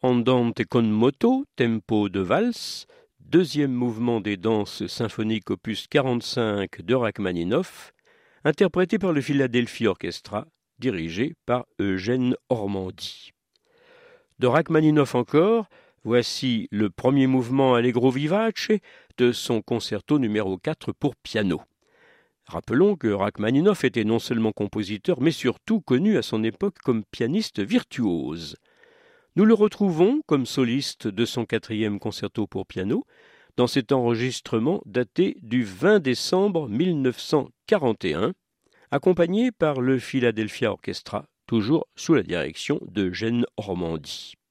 Andante con moto, tempo de valse, deuxième mouvement des danses symphoniques opus 45 de Rachmaninoff, interprété par le Philadelphia Orchestra, dirigé par Eugène Ormandy. De Rachmaninoff encore, voici le premier mouvement Allegro vivace de son concerto numéro 4 pour piano. Rappelons que Rachmaninoff était non seulement compositeur, mais surtout connu à son époque comme pianiste virtuose. Nous le retrouvons comme soliste de son 4e concerto pour piano, dans cet enregistrement daté du 20 décembre 1941, accompagné par le Philadelphia Orchestra, toujours sous la direction d'Eugène Ormandy.